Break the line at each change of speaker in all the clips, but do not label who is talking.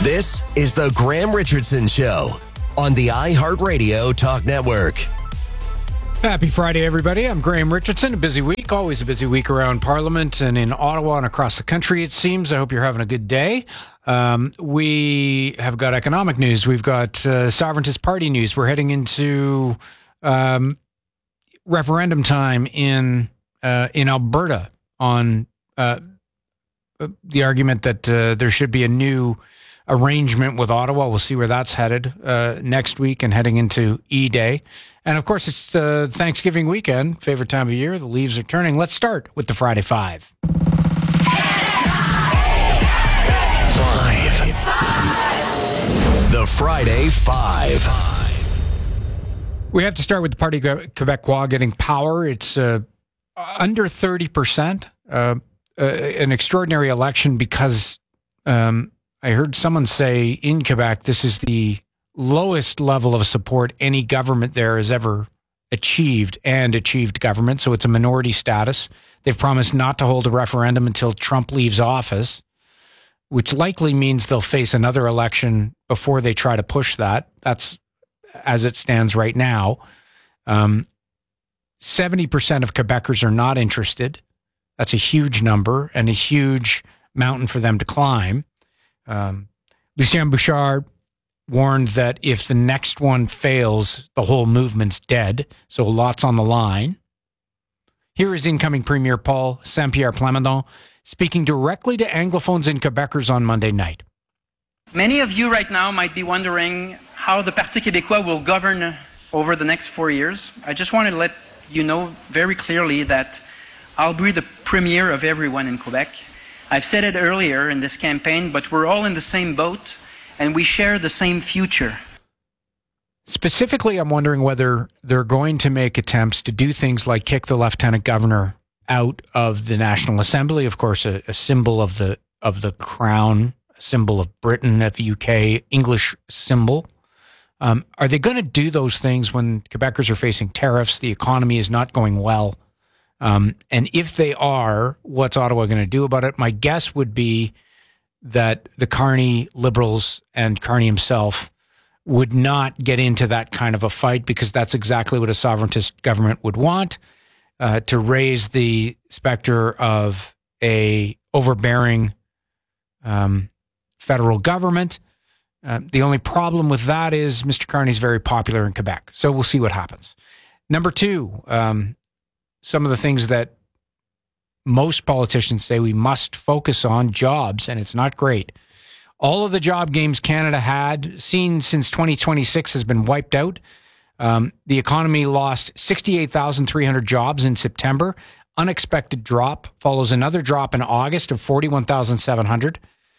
This is the Graham Richardson Show on the iHeartRadio Talk Network.
Happy Friday, everybody. I'm Graham Richardson. A busy week, always a busy week around Parliament and in Ottawa and across the country, it seems. I hope you're having a good day. We have got economic news. We've got Sovereigntist Party news. We're heading into referendum time in Alberta on the argument that there should be a new arrangement with Ottawa. We'll see where that's headed next week and heading into E-Day. And of course, it's Thanksgiving weekend, favorite time of year. The leaves are turning. Let's start with the Friday Five.
The Friday Five.
We have to start with the Parti Québécois getting power. It's under 30%. An extraordinary election because I heard someone say in Quebec this is the lowest level of support any government there has ever achieved government. So it's a minority status. They've promised not to hold a referendum until Trump leaves office, which likely means they'll face another election before they try to push that. That's as it stands right now. 70% of Quebecers are not interested. That's a huge number and a huge mountain for them to climb. Lucien Bouchard warned that if the next one fails, the whole movement's dead. So lots on the line. Here is incoming Premier Paul Saint-Pierre Plamondon speaking directly to Anglophones and Quebecers on Monday night.
Many of you right now might be wondering how the Parti Québécois will govern over the next 4 years. I just want to let you know very clearly that I'll be the premier of everyone in Quebec. I've said it earlier in this campaign, but we're all in the same boat and we share the same future.
Specifically, I'm wondering whether they're going to make attempts to do things like kick the lieutenant governor out of the National Assembly, of course, a symbol of the crown, a symbol of Britain, of the UK, English symbol. Are they going to do those things when Quebecers are facing tariffs, the economy is not going well? And if they are, what's Ottawa going to do about it? My guess would be that the Carney Liberals and Carney himself would not get into that kind of a fight because that's exactly what a sovereigntist government would want, to raise the specter of a overbearing federal government. The only problem with that is Mr. Carney's very popular in Quebec. So we'll see what happens. Number two, some of the things that most politicians say we must focus on, jobs, and it's not great. All of the job gains Canada had seen since 2026 has been wiped out. The economy lost 68,300 jobs in September. Unexpected drop follows another drop in August of 41,700.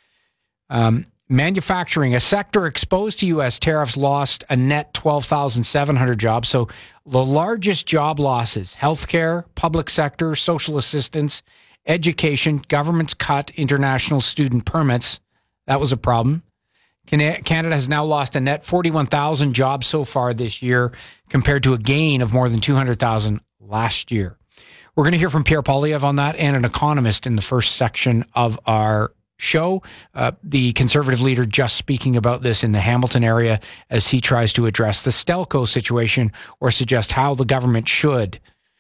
Manufacturing, a sector exposed to U.S. tariffs, lost a net 12,700 jobs. So the largest job losses, healthcare, public sector, social assistance, education, governments cut international student permits. That was a problem. Canada has now lost a net 41,000 jobs so far this year compared to a gain of more than 200,000 last year. We're going to hear from Pierre Poilievre on that and an economist in the first section of our show. The Conservative leader just speaking about this in the Hamilton area as he tries to address the Stelco situation or suggest how the government should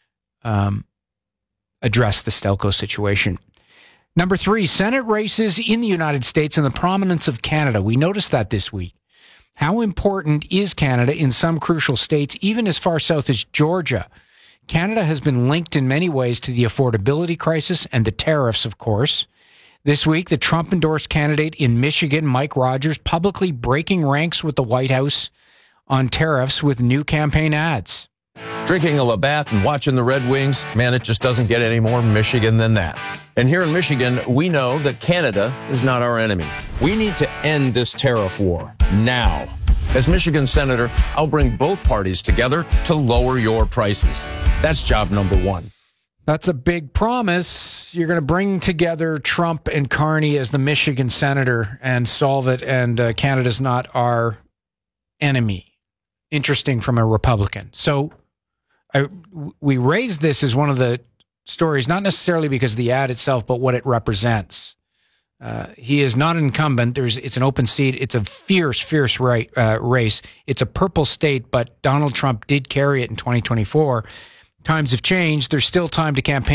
address the Stelco situation. Number three, Senate races in the United States and the prominence of Canada. We noticed that this week. How important is Canada in some crucial states, even as far south as Georgia? Canada has been linked in many ways to the affordability crisis and the tariffs, of course. This week, the Trump-endorsed candidate in Michigan, Mike Rogers, publicly breaking ranks with the White House on tariffs with new campaign ads.
Drinking a Labatt and watching the Red Wings, man, it just doesn't get any more Michigan than that. And here in Michigan, we know that Canada is not our enemy. We need to end this tariff war now. As Michigan Senator, I'll bring both parties together to lower your prices. That's job number one.
That's a big promise. You're going to bring together Trump and Carney as the Michigan senator and solve it, and Canada's not our enemy. Interesting from a Republican. So we raised this as one of the stories, not necessarily because of the ad itself, but what it represents. He is not an incumbent. It's an open seat. It's a fierce race. It's a purple state, but Donald Trump did carry it in 2024. Times have changed. There's still time to campaign.